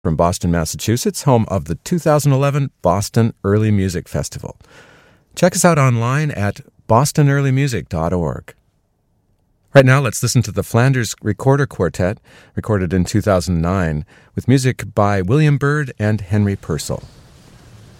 from Boston, Massachusetts, home of the 2011 Boston Early Music Festival. Check us out online at bostonearlymusic.org. Right now, let's listen to the Flanders Recorder Quartet, recorded in 2009, with music by William Byrd and Henry Purcell.